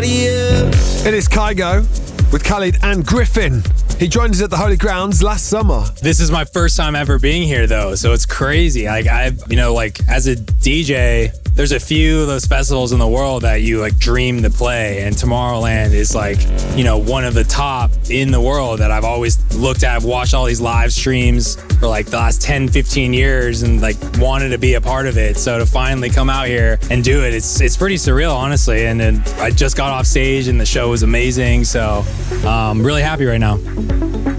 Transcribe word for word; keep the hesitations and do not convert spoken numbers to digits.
somebody else. It is Kygo with Khalid and Griffin. He joined us at the Holy Grounds last summer. This is my first time ever being here, though, so it's crazy. Like, I, you know, like, as a D J, there's a few of those festivals in the world that you, like, dream to play, and Tomorrowland is, like, you know, one of the top in the world that I've always looked at. I've watched all these live streams for, like, the last ten, fifteen years and, like, wanted to be a part of it. So to finally come out here and do it, it's it's pretty surreal, honestly. And then I just got off stage, and the show was amazing, so I'm um, really happy right now.